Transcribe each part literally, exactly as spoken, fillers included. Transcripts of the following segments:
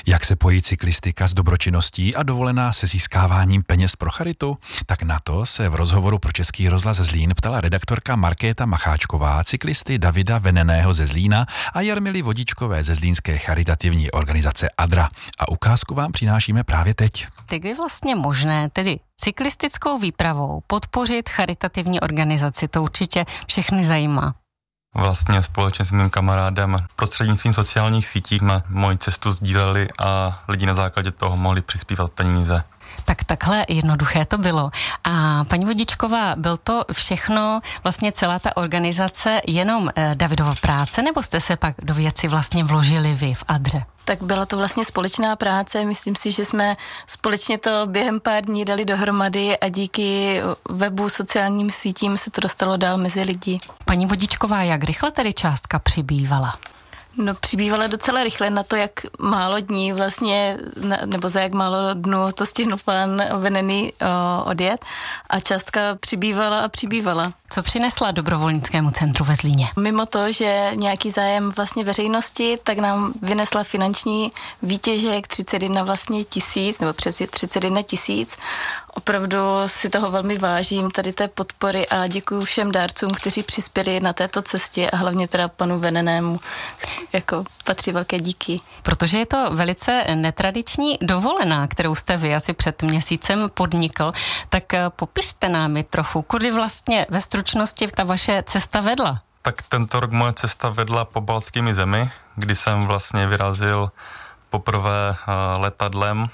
Jak se pojí cyklistika s dobročinností a dovolená se získáváním peněz pro charitu? Tak na to se v rozhovoru pro Český rozhlas Zlín ptala redaktorka Markéta Macháčková cyklisty Davida Veneného ze Zlína a Jarmily Vodičkové ze zlínské charitativní organizace Adra. A ukázku vám přinášíme právě teď. Jak je vlastně možné tedy cyklistickou výpravou podpořit charitativní organizaci? To určitě všechny zajímá. Vlastně společně s mým kamarádem prostřednictvím sociálních sítí jsme moji cestu sdíleli a lidi na základě toho mohli přispívat peníze. Tak takhle jednoduché to bylo. A paní Vodičková, byl to všechno, vlastně celá ta organizace jenom eh, Davidova práce, nebo jste se pak do věci vlastně vložili vy v Adře? Tak byla to vlastně společná práce, myslím si, že jsme společně to během pár dní dali dohromady a díky webu, sociálním sítím se to dostalo dál mezi lidi. Paní Vodičková, jak rychle tedy částka přibývala? No, přibývala docela rychle na to, jak málo dní vlastně, nebo za jak málo dnů to stihnul pan Venený o, odjet a částka přibývala a přibývala. Co přinesla dobrovolnickému centru ve Zlíně? Mimo to, že nějaký zájem vlastně veřejnosti, tak nám vynesla finanční výtěžek třicet jedna vlastně tisíc, nebo přes třicet jedna tisíc. Opravdu si toho velmi vážím, tady té podpory a děkuji všem dárcům, kteří přispěli na této cestě a hlavně teda panu Venenému. Jako patří velké díky. Protože je to velice netradiční dovolená, kterou jste vy asi před měsícem podnikl, tak popište nám ji trochu, kudy vlastně ve stručnosti ta vaše cesta vedla. Tak tento rok moje cesta vedla pobaltskými zemi, kdy jsem vlastně vyrazil poprvé letadlem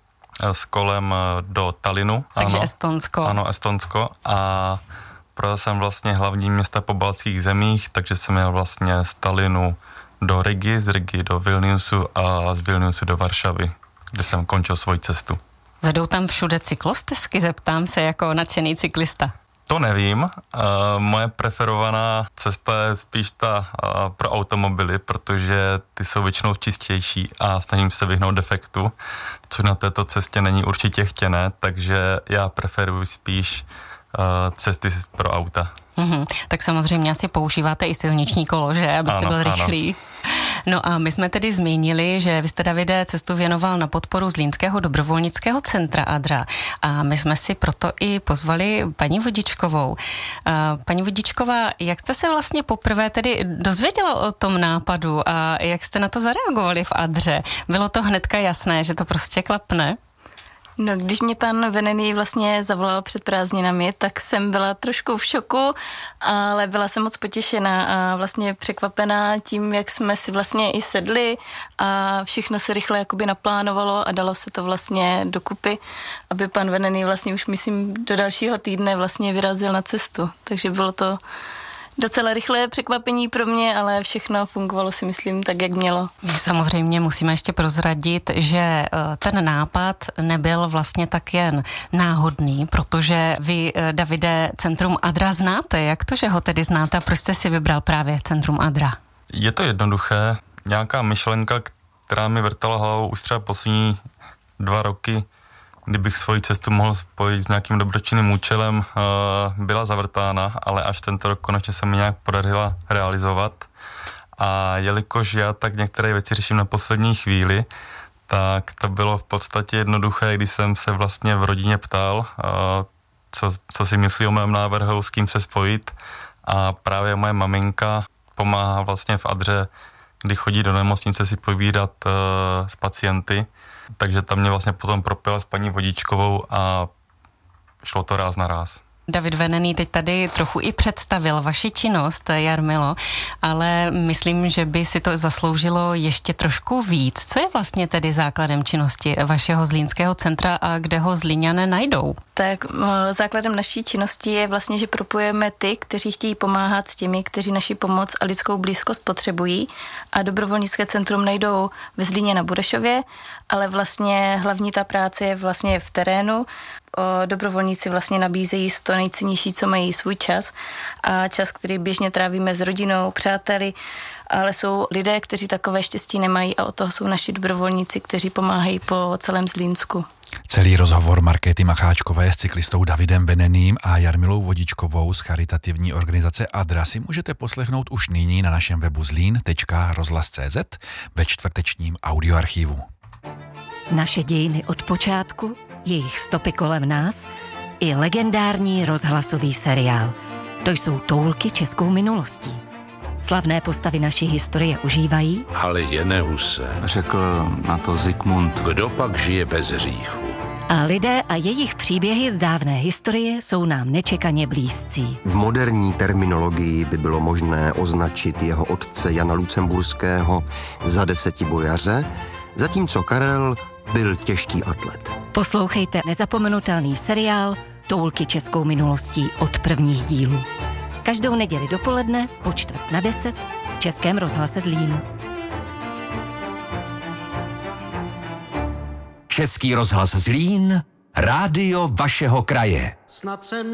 s kolem do Tallinnu. Takže ano, Estonsko. Ano, Estonsko. A projel jsem vlastně hlavní města pobaltských zemích, takže jsem jel vlastně z Tallinnu do Rigy, z Rigy do Vilniusu a z Vilniusu do Varšavy, kde jsem končil svoji cestu. Vedou tam všude cyklostezky, zeptám se jako nadšený cyklista. To nevím. Uh, moje preferovaná cesta je spíš ta uh, pro automobily, protože ty jsou většinou čistější a snažím se vyhnout defektu, což na této cestě není určitě chtěné, takže já preferuji spíš uh, cesty pro auta. Mm-hmm. Tak samozřejmě asi používáte i silniční kolo, že? Abyste ano, byl rychlý. Ano. No a my jsme tedy zmínili, že vy jste, Davide, cestu věnoval na podporu Zlínského dobrovolnického centra Adra a my jsme si proto i pozvali paní Vodičkovou. Paní Vodičková, jak jste se vlastně poprvé tedy dozvěděla o tom nápadu a jak jste na to zareagovali v Adře? Bylo to hnedka jasné, že to prostě klapne? No, když mě pan Venený vlastně zavolal před prázdninami, tak jsem byla trošku v šoku, ale byla jsem moc potěšená a vlastně překvapená tím, jak jsme si vlastně i sedli a všechno se rychle jakoby naplánovalo a dalo se to vlastně dokupy, aby pan Venený vlastně už myslím do dalšího týdne vlastně vyrazil na cestu. Takže bylo to docela rychlé překvapení pro mě, ale všechno fungovalo si myslím tak, jak mělo. My samozřejmě musíme ještě prozradit, že ten nápad nebyl vlastně tak jen náhodný, protože vy, Davide, Centrum Adra znáte. Jak to, že ho tedy znáte a proč jste si vybral právě Centrum Adra? Je to jednoduché. Nějaká myšlenka, která mi vrtala hlavou už třeba poslední dva roky, kdybych svoji cestu mohl spojit s nějakým dobročinným účelem, byla zavrtána, ale až tento rok konečně se mi nějak podařila realizovat. A jelikož já tak některé věci řeším na poslední chvíli, tak to bylo v podstatě jednoduché, když jsem se vlastně v rodině ptal, co, co si myslí o mém návrhu, s kým se spojit. A právě moje maminka pomáhá vlastně v Adře, kdy chodí do nemocnice si povídat uh, s pacienty, takže tam mě vlastně potom propila s paní Vodičkovou a šlo to ráz na ráz. David Venený teď tady trochu i představil vaši činnost, Jarmilo, ale myslím, že by si to zasloužilo ještě trošku víc. Co je vlastně tedy základem činnosti vašeho zlínského centra a kde ho Zlíňané najdou? Tak základem naší činnosti je vlastně, že propojujeme ty, kteří chtějí pomáhat s těmi, kteří naši pomoc a lidskou blízkost potřebují a dobrovolnické centrum najdou ve Zlíně na Burešově, ale vlastně hlavní ta práce je vlastně v terénu. O, dobrovolníci vlastně nabízejí to nejcennější, co mají, svůj čas a čas, který běžně trávíme s rodinou, přáteli, ale jsou lidé, kteří takové štěstí nemají a od toho jsou naši dobrovolníci, kteří pomáhají po celém Zlínsku. Celý rozhovor Markéty Macháčkové s cyklistou Davidem Veneným a Jarmilou Vodičkovou z charitativní organizace Adra si můžete poslechnout už nyní na našem webu zlín tečka rozhlas tečka cé zet ve čtvrtečním audioarchivu. Naše dějiny od počátku, jejich stopy kolem nás i legendární rozhlasový seriál. To jsou toulky českou minulostí. Slavné postavy naší historie užívají, ale je huse. Řekl na to Zikmund. Kdo pak žije bez hříchu? a lidé a jejich příběhy z dávné historie jsou nám nečekaně blízcí. V moderní terminologii by bylo možné označit jeho otce Jana Lucemburského za desetibojaře, zatímco Karel byl těžký atlet. Poslouchejte nezapomenutelný seriál Toulky českou minulostí od prvních dílů. Každou neděli dopoledne po čtvrt na deset v Českém rozhlase Zlín. Český rozhlas Zlín, rádio vašeho kraje. Snad jsem